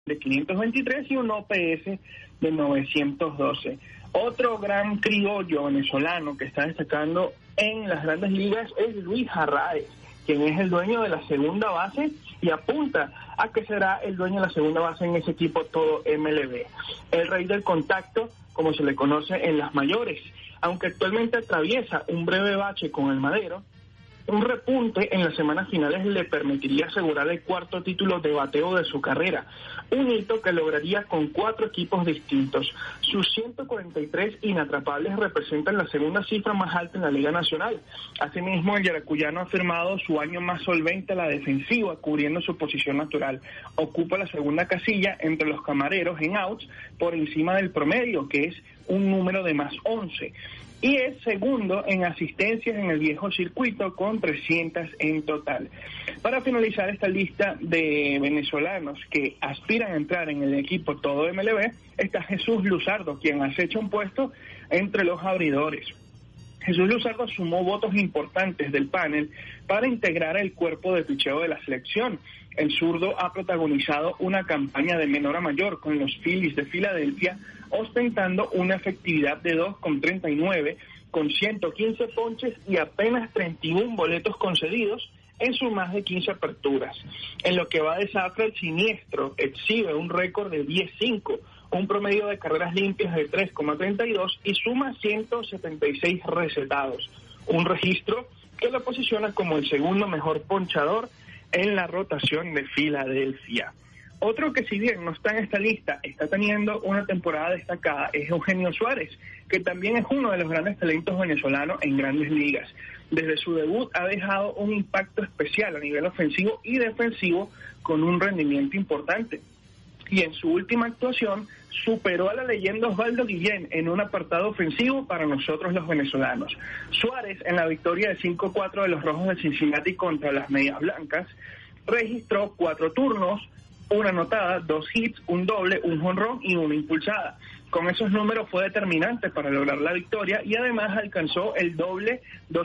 de 523 y un OPS de 912. Otro gran criollo venezolano que está destacando en las grandes ligas es Luis Arraez, quien es el dueño de la segunda base y apunta a que será el dueño de la segunda base en ese equipo todo MLB. El rey del contacto, como se le conoce en las mayores, aunque actualmente atraviesa un breve bache con el Madero, un repunte en las semanas finales le permitiría asegurar el cuarto título de bateo de su carrera, un hito que lograría con 4 equipos distintos. Sus 143 inatrapables representan la segunda cifra más alta en la Liga Nacional. Asimismo, el yaracuyano ha firmado su año más solvente a la defensiva, cubriendo su posición natural. Ocupa la segunda casilla entre los camareros en outs, por encima del promedio, que es un número de más 11. Y es segundo en asistencias en el viejo circuito con 300 en total. Para finalizar esta lista de venezolanos que aspiran a entrar en el equipo todo MLB, está Jesús Luzardo, quien acecha un puesto entre los abridores. Jesús Luzardo sumó votos importantes del panel para integrar el cuerpo de picheo de la selección. El zurdo ha protagonizado una campaña de menor a mayor con los Phillies de Filadelfia, ostentando una efectividad de 2,39 con 115 ponches y apenas 31 boletos concedidos en sus más de 15 aperturas. En lo que va de zafra, el siniestro exhibe un récord de 10-5, un promedio de carreras limpias de 3,32 y suma 176 recetados, un registro que lo posiciona como el segundo mejor ponchador en la rotación de Filadelfia. Otro que, si bien no está en esta lista, está teniendo una temporada destacada es Eugenio Suárez, que también es uno de los grandes talentos venezolanos en grandes ligas. Desde su debut ha dejado un impacto especial a nivel ofensivo y defensivo con un rendimiento importante. Y en su última actuación superó a la leyenda Osvaldo Guillén en un apartado ofensivo para nosotros los venezolanos. Suárez, en la victoria de 5-4 de los Rojos de Cincinnati contra las Medias Blancas, registró 4 turnos, 1 anotada, 2 hits, un doble, un jonrón y 1 impulsada. Con esos números fue determinante para lograr la victoria y además alcanzó el doble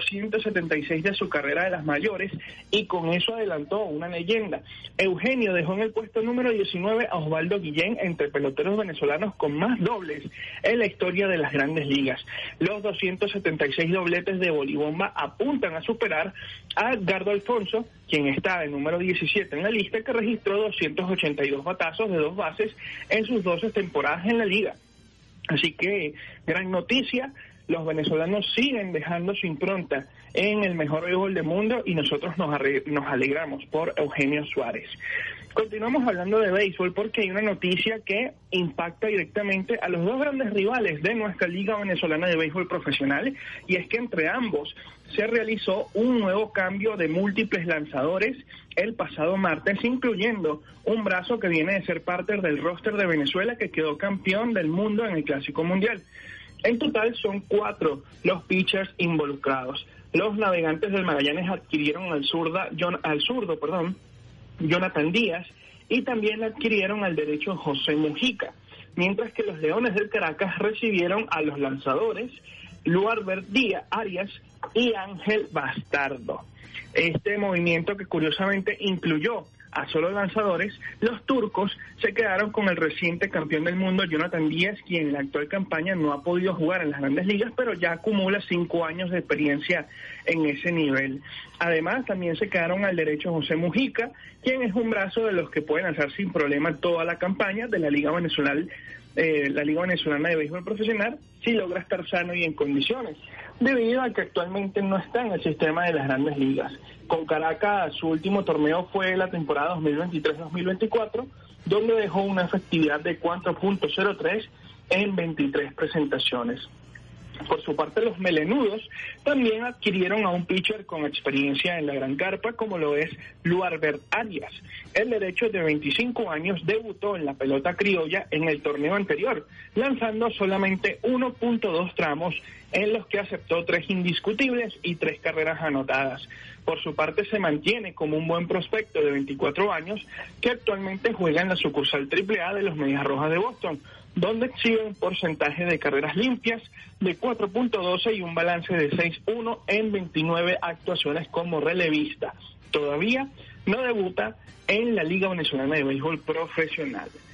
276 de su carrera de las mayores y con eso adelantó una leyenda. Eugenio dejó en el puesto número 19 a Osvaldo Guillén entre peloteros venezolanos con más dobles en la historia de las grandes ligas. Los 276 dobletes de Bolibomba apuntan a superar a Edgardo Alfonso, quien está en número 17 en la lista, que registró 282 batazos de 2 bases en sus 12 temporadas en la liga. Así que, gran noticia, los venezolanos siguen dejando su impronta en el mejor béisbol del mundo y nosotros nos alegramos por Eugenio Suárez. Continuamos hablando de béisbol porque hay una noticia que impacta directamente a los dos grandes rivales de nuestra Liga Venezolana de Béisbol Profesional, y es que entre ambos se realizó un nuevo cambio de múltiples lanzadores el pasado martes, incluyendo un brazo que viene de ser parte del roster de Venezuela que quedó campeón del mundo en el Clásico Mundial. En total son 4 los pitchers involucrados. Los Navegantes del Magallanes adquirieron al zurdo, Jonathan Díaz, y también adquirieron al derecho José Mujica, mientras que los Leones del Caracas recibieron a los lanzadores Luarbert Arias y Ángel Bastardo. Este movimiento, que curiosamente incluyó a solo lanzadores, los turcos se quedaron con el reciente campeón del mundo Jonathan Díaz, quien en la actual campaña no ha podido jugar en las grandes ligas, pero ya acumula 5 años de experiencia en ese nivel. Además, también se quedaron al derecho José Mujica, quien es un brazo de los que pueden lanzar sin problema toda la campaña de la Liga Venezolana de Béisbol Profesional, si logra estar sano y en condiciones, debido a que actualmente no está en el sistema de las grandes ligas. Con Caracas, su último torneo fue la temporada 2023-2024, donde dejó una efectividad de 4.03 en 23 presentaciones. Por su parte, los melenudos también adquirieron a un pitcher con experiencia en la gran carpa, como lo es Luarbert Arias. El derecho, de 25 años, debutó en la pelota criolla en el torneo anterior, lanzando solamente 1.2 tramos, en los que aceptó 3 indiscutibles y 3 carreras anotadas. Por su parte, se mantiene como un buen prospecto de 24 años, que actualmente juega en la sucursal AAA de los Medias Rojas de Boston, donde exhibe un porcentaje de carreras limpias de 4.12 y un balance de 6.1 en 29 actuaciones como relevista. Todavía no debuta en la Liga Venezolana de Béisbol Profesional.